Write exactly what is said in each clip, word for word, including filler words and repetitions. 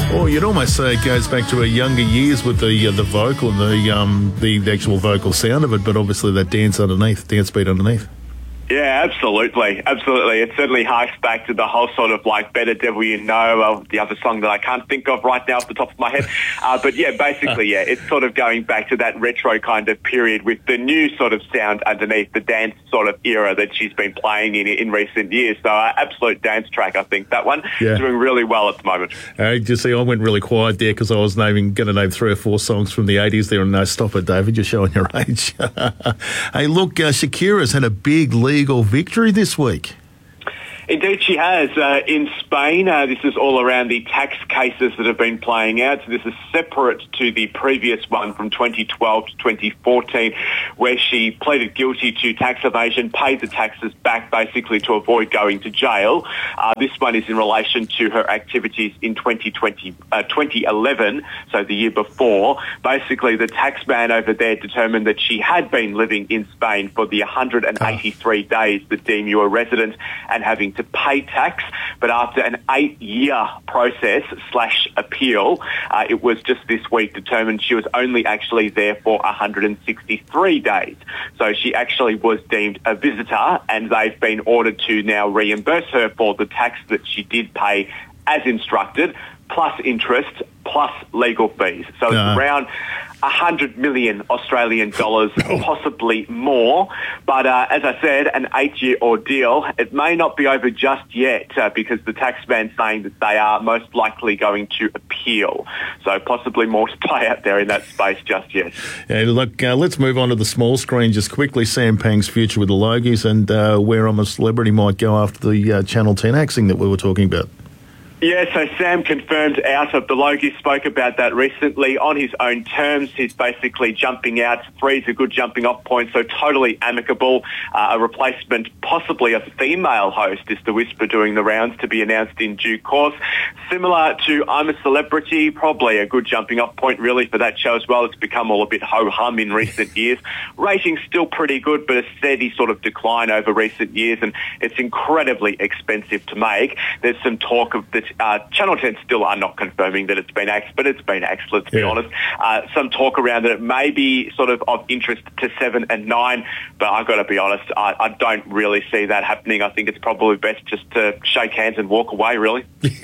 Oh, you'd almost say it goes back to her younger years with the uh, the vocal and the um the, the actual vocal sound of it, but obviously that dance underneath, dance beat underneath. Yeah, absolutely. Absolutely. It certainly harks back to the whole sort of like Better Devil You Know, uh, the other song that I can't think of right now off the top of my head. Uh, but yeah, basically, yeah, it's sort of going back to that retro kind of period with the new sort of sound underneath the dance sort of era that she's been playing in in recent years. So uh, absolute dance track, I think. That one yeah. doing really well at the moment. Uh, you see, I went really quiet there because I was naming, going to name three or four songs from the eighties there, and no, stop it, David, you're showing your age. Hey, look, uh, Shakira's had a big legal victory this week. Indeed, she has. Uh, in Spain, uh, this is all around the tax cases that have been playing out. So this is separate to the previous one from twenty twelve to twenty fourteen, where she pleaded guilty to tax evasion, paid the taxes back basically to avoid going to jail. Uh, this one is in relation to her activities in twenty twenty, uh, twenty eleven, so the year before. Basically, the tax man over there determined that she had been living in Spain for the one hundred eighty-three oh. days that deem you a resident and having to pay tax, but after an eight-year process slash appeal, uh, it was just this week determined she was only actually there for one hundred sixty-three days. So she actually was deemed a visitor, and they've been ordered to now reimburse her for the tax that she did pay as instructed, plus interest, plus legal fees. So it's uh. around one hundred million Australian dollars, possibly more. But uh, as I said, an eight-year ordeal. It may not be over just yet uh, because the taxman's saying that they are most likely going to appeal. So possibly more to play out there in that space just yet. Yeah, look, uh, let's move on to the small screen just quickly. Sam Pang's future with the Logies and uh, where I'm a Celebrity might go after the uh, Channel ten axing that we were talking about. Yeah, so Sam confirmed out of the Logies, spoke about that recently on his own terms. He's basically jumping out. Three's a good jumping off point, so totally amicable. Uh, a replacement, possibly a female host, is the whisper doing the rounds, to be announced in due course. Similar to I'm a Celebrity, probably a good jumping off point really for that show as well. It's become all a bit ho-hum in recent years. Ratings still pretty good, but a steady sort of decline over recent years, and it's incredibly expensive to make. There's some talk of that Uh, Channel ten still are not confirming that it's been axed, but it's been axed, let's be yeah. honest. Uh, some talk around that it may be sort of of interest to seven and nine, but I've got to be honest, I, I don't really see that happening. I think it's probably best just to shake hands and walk away, really.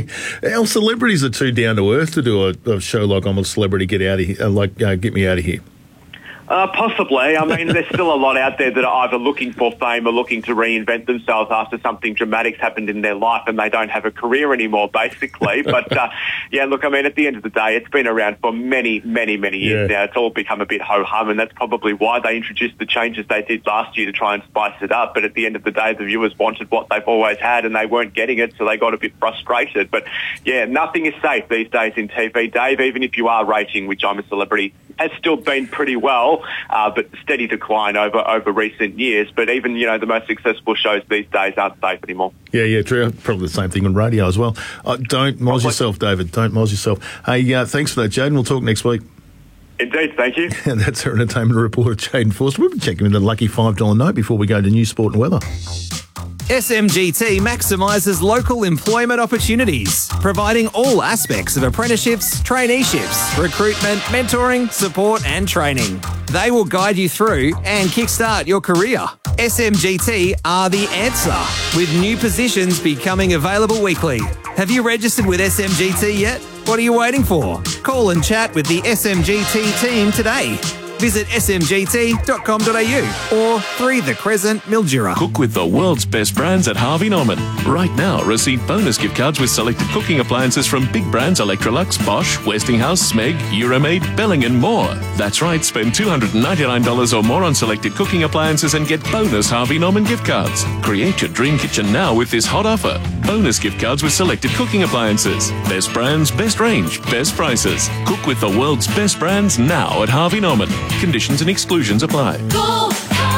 Our celebrities are too down to earth to do a, a show like I'm a Celebrity, get out of here, uh, like uh, get me out of here. Uh, possibly. I mean, there's still a lot out there that are either looking for fame or looking to reinvent themselves after something dramatic's happened in their life and they don't have a career anymore, basically. But, uh, yeah, look, I mean, at the end of the day, it's been around for many, many, many years yeah. now. It's all become a bit ho-hum, and that's probably why they introduced the changes they did last year to try and spice it up. But at the end of the day, the viewers wanted what they've always had and they weren't getting it, so they got a bit frustrated. But, yeah, nothing is safe these days in T V, Dave. Even if you are rating, which I'm a Celebrity, has still been pretty well. Uh, but steady decline over, over recent years. But even, you know, the most successful shows these days aren't safe anymore. Yeah, yeah, true. Probably the same thing on radio as well. Uh, don't moz yourself, David. Don't moz yourself. Hey, uh, thanks for that, Jaden. We'll talk next week. Indeed, thank you. And that's our entertainment reporter, Jaden Forster. We've been checking in the lucky five dollar note before we go to news, sport and weather. S M G T maximises local employment opportunities, providing all aspects of apprenticeships, traineeships, recruitment, mentoring, support and training. They will guide you through and kickstart your career. S M G T are the answer, with new positions becoming available weekly. Have you registered with S M G T yet? What are you waiting for? Call and chat with the S M G T team today. Visit s m g t dot com dot a u or three The Crescent, Mildura. Cook with the world's best brands at Harvey Norman. Right now, receive bonus gift cards with selected cooking appliances from big brands Electrolux, Bosch, Westinghouse, Smeg, Euromaid, Belling and more. That's right, spend two hundred ninety-nine dollars or more on selected cooking appliances and get bonus Harvey Norman gift cards. Create your dream kitchen now with this hot offer. Bonus gift cards with selected cooking appliances. Best brands, best range, best prices. Cook with the world's best brands now at Harvey Norman. Conditions and exclusions apply. Go,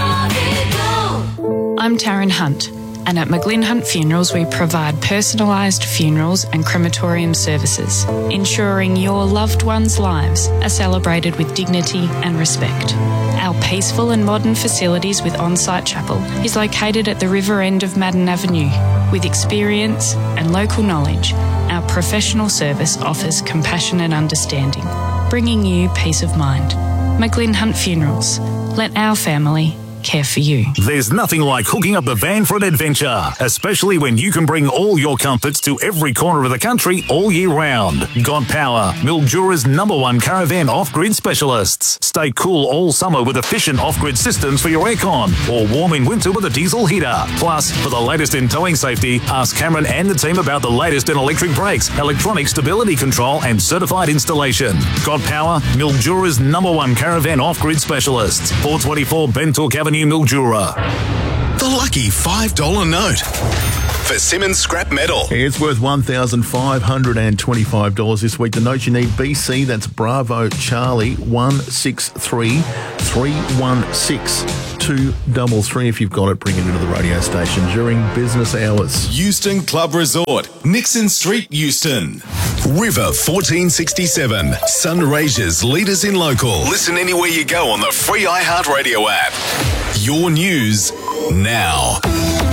Harvey, go. I'm Taryn Hunt, and at McGlynn Hunt Funerals we provide personalised funerals and crematorium services, ensuring your loved ones' lives are celebrated with dignity and respect. Our peaceful and modern facilities with on-site chapel is located at the river end of Madden Avenue. With experience and local knowledge, our professional service offers compassion and understanding, bringing you peace of mind. McGlynn Hunt Funerals. Let our family care for you. There's nothing like hooking up the van for an adventure, especially when you can bring all your comforts to every corner of the country all year round. Got Power, Mildura's number one caravan off-grid specialists. Stay cool all summer with efficient off-grid systems for your aircon, or warm in winter with a diesel heater. Plus, for the latest in towing safety, ask Cameron and the team about the latest in electric brakes, electronic stability control and certified installation. Got Power, Mildura's number one caravan off-grid specialists. four twenty-four Bentalk Avenue, Mildura. The lucky five dollar note for Simmons Scrap Metal. It's worth one thousand five hundred twenty-five dollars this week. The note you need, B C, that's Bravo Charlie, one six three, three one six, two three three. If you've got it, bring it into the radio station during business hours. Euston Club Resort, Nixon Street, Euston. River fourteen sixty-seven, Sunraysia's leaders in local. Listen anywhere you go on the free iHeartRadio app. Your news now.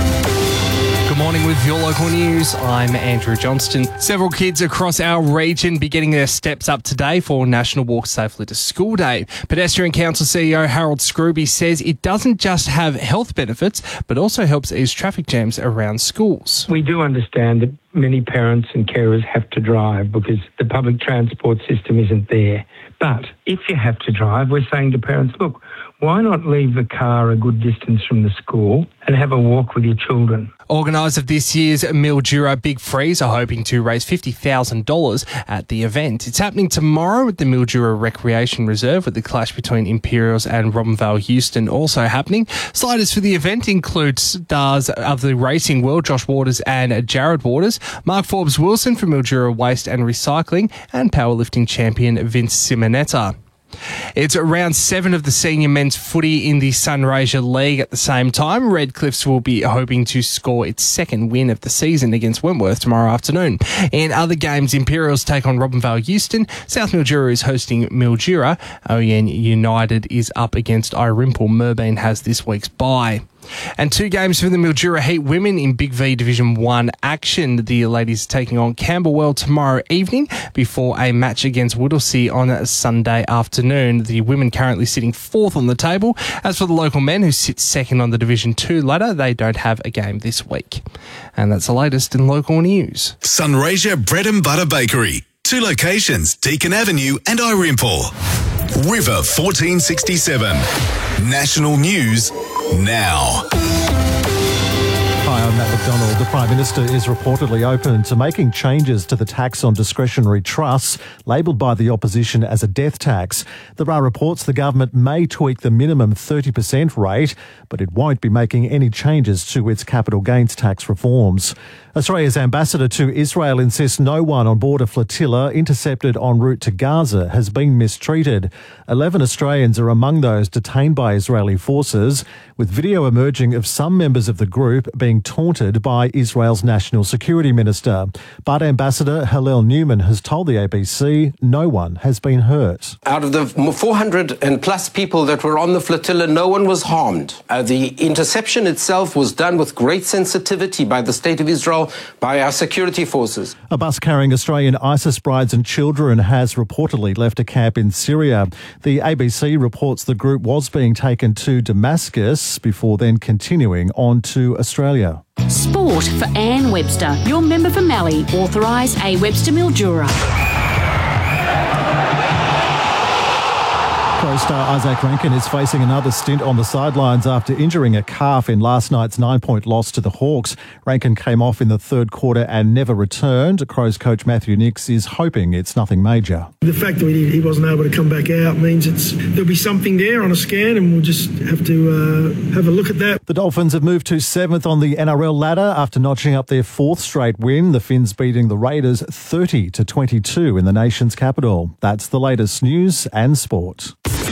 Good morning with your local news. I'm Andrew Johnston. Several kids across our region beginning their steps up today for National Walk Safely to School Day. Pedestrian Council C E O Harold Scrooby says it doesn't just have health benefits, but also helps ease traffic jams around schools. We do understand that many parents and carers have to drive because the public transport system isn't there. But if you have to drive, we're saying to parents, look, why not leave the car a good distance from the school and have a walk with your children? Organisers of this year's Mildura Big Freeze are hoping to raise fifty thousand dollars at the event. It's happening tomorrow at the Mildura Recreation Reserve, with the clash between Imperials and Robinvale Houston also happening. Sliders for the event include stars of the racing world, Josh Waters and Jared Waters, Mark Forbes Wilson from Mildura Waste and Recycling, and powerlifting champion Vince Simonetta. It's round seven of the senior men's footy in the Sunraysia League at the same time. Redcliffs will be hoping to score its second win of the season against Wentworth tomorrow afternoon. In other games, Imperials take on Robinvale Houston. South Mildura is hosting Mildura. O E N United is up against Irimple. Merbein has this week's bye. And two games for the Mildura Heat women in Big V Division one action. The ladies taking on Camberwell tomorrow evening before a match against Whittlesea on a Sunday afternoon. The women currently sitting fourth on the table. As for the local men, who sit second on the Division two ladder, they don't have a game this week. And that's the latest in local news. Sunraysia Bread and Butter Bakery. Two locations, Deakin Avenue and Irimple. River fourteen sixty-seven. National News now. Hi, I'm Matt McDonald. The Prime Minister is reportedly open to making changes to the tax on discretionary trusts, labelled by the opposition as a death tax. There are reports the government may tweak the minimum thirty percent rate, but it won't be making any changes to its capital gains tax reforms. Australia's ambassador to Israel insists no one on board a flotilla intercepted en route to Gaza has been mistreated. Eleven Australians are among those detained by Israeli forces, with video emerging of some members of the group being taunted by Israel's National Security Minister. But Ambassador Hillel Newman has told the A B C no one has been hurt. Out of the four hundred and plus people that were on the flotilla, no one was harmed. Uh, the interception itself was done with great sensitivity by the State of Israel, by our security forces. A bus carrying Australian ISIS brides and children has reportedly left a camp in Syria. The A B C reports the group was being taken to Damascus before then continuing on to Australia. Sport for Anne Webster, your member for Mallee, authorise A Webster Mildura. Pro star Isaac Rankin is facing another stint on the sidelines after injuring a calf in last night's nine-point loss to the Hawks. Rankin came off in the third quarter and never returned. Crows coach Matthew Nix is hoping it's nothing major. The fact that he wasn't able to come back out means it's there'll be something there on a scan, and we'll just have to uh, have a look at that. The Dolphins have moved to seventh on the N R L ladder after notching up their fourth straight win. The Finns beating the Raiders thirty to twenty-two in the nation's capital. That's the latest news and sport.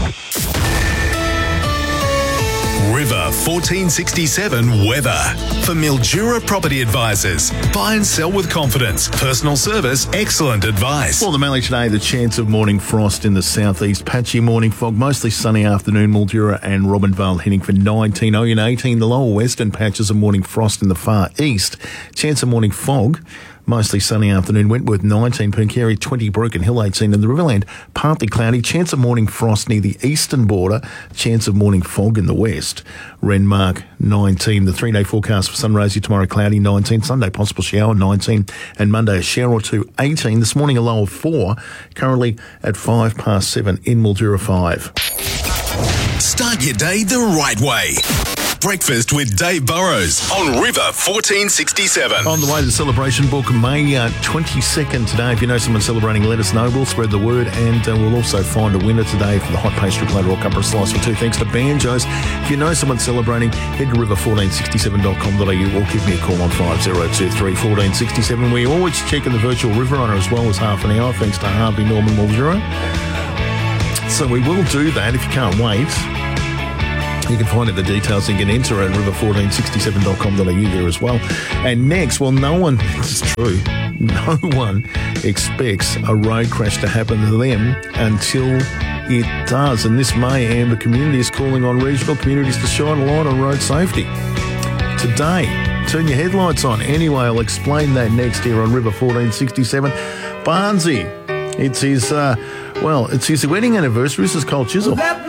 River fourteen sixty-seven weather. For Mildura Property Advisors. Buy and sell with confidence. Personal service, excellent advice. For the Mallee today, the chance of morning frost in the southeast. Patchy morning fog, mostly sunny afternoon. Mildura and Robinvale heading for nineteen. Oyen eighteen. The lower western patches of morning frost in the far east. Chance of morning fog. Mostly sunny afternoon. Wentworth nineteen, Pooncarie twenty, Broken Hill eighteen, and the Riverland partly cloudy. Chance of morning frost near the eastern border. Chance of morning fog in the west. Renmark nineteen. The three-day forecast for Sunraysia tomorrow cloudy nineteen. Sunday possible shower nineteen, and Monday a shower or two eighteen. This morning a low of four. Currently at five past seven in Mildura five. Start your day the right way. Breakfast with Dave Burrows on River fourteen sixty-seven. On the way to the celebration book, May uh, twenty-second today. If you know someone celebrating, let us know. We'll spread the word, and uh, we'll also find a winner today for the hot pastry platter or cuppa slice for two. Thanks to Banjos. If you know someone celebrating, head to river fourteen sixty-seven dot com dot a u or give me a call on five oh two three, one four six seven. We're always checking the virtual river runner as well as half an hour, thanks to Harvey Norman Mildura. So we will do that if you can't wait. You can find out the details and get enter at river fourteen sixty-seven dot com dot a u there as well. And next, well, no one, it's true, no one expects a road crash to happen to them until it does. And this May, Amber Community is calling on regional communities to shine a light on road safety. Today, turn your headlights on. Anyway, I'll explain that next here on River fourteen sixty-seven. Barnsey, it's his, uh, well, it's his wedding anniversary. This is Cole Chisel.